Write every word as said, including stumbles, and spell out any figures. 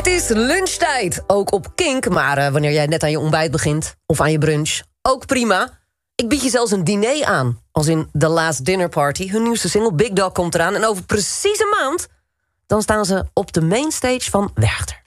Het is lunchtijd, ook op Kink. Maar uh, wanneer jij net aan je ontbijt begint, of aan je brunch, ook prima. Ik bied je zelfs een diner aan, als in The Last Dinner Party. Hun nieuwste single Big Dog komt eraan. En over precies een maand, dan staan ze op de mainstage van Werchter.